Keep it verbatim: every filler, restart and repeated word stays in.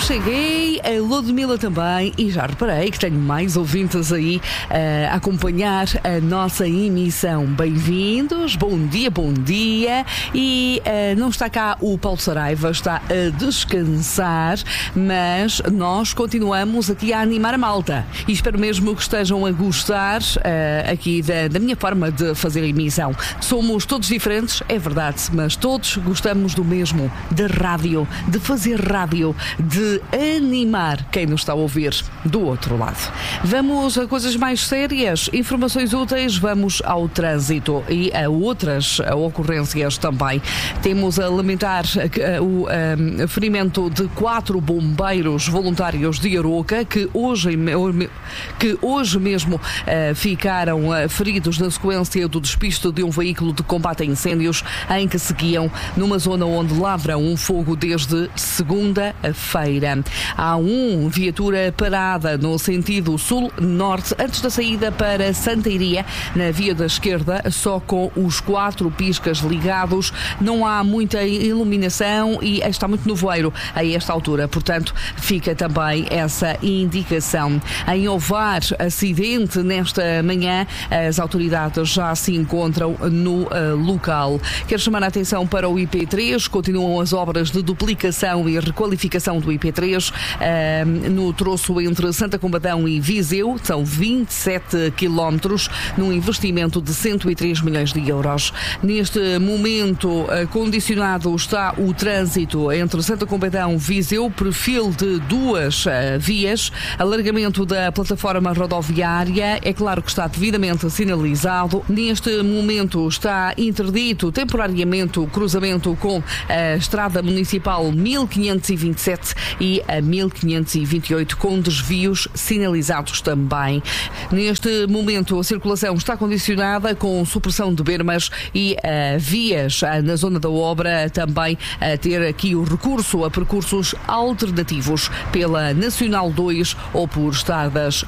cheguei, a Ludmila também, e já reparei que tenho mais ouvintes aí uh, a acompanhar a nossa emissão. Bem-vindos, bom dia, bom dia. E uh, não está cá o Paulo Saraiva, está a descansar, mas nós continuamos aqui a animar a malta. E espero mesmo que estejam a gostar uh, aqui da, da minha forma de fazer a emissão. Somos todos diferentes, é verdade, mas todos gostamos do mesmo, da rádio, de fazer rádio, de animar quem nos está a ouvir do outro lado. Vamos a coisas mais sérias, informações úteis, vamos ao trânsito e a outras ocorrências também. Temos a lamentar o um, ferimento de quatro bombeiros voluntários de Aroca que hoje, que hoje mesmo uh, ficaram uh, feridos na sequência do despiste de um veículo de combate a incêndios em que seguiam numa zona onde lavram um fogo desde segunda-feira. Há um viatura parada no sentido sul-norte antes da saída para Santa Iria, na via da esquerda, só com os quatro piscas ligados. Não há muita iluminação e está muito nevoeiro a esta altura, portanto fica também essa indicação. Em Ovar, acidente nesta manhã, as autoridades já se encontram no uh, local. Quero chamar a atenção para o I P três, continuam as obras de duplicação e requalificação do I P três uh, no troço entre Santa Combadão e Viseu, são vinte e sete quilómetros, num investimento de cento e três milhões de euros. Neste momento, uh, condicionado está o trânsito entre Santa Combadão e Viseu, perfil de duas uh, vias, alargamento da plataforma rodoviária, é claro que está devidamente sinalizado. Neste momento está interdito temporariamente o cruzamento com a Estrada Municipal mil quinhentos e vinte e sete e a mil quinhentos e vinte e oito, com desvios sinalizados também. Neste momento a circulação está condicionada com supressão de bermas e uh, vias uh, na zona da obra, também a ter aqui o recurso a percursos alternativos pela Nacional dois ou por estradas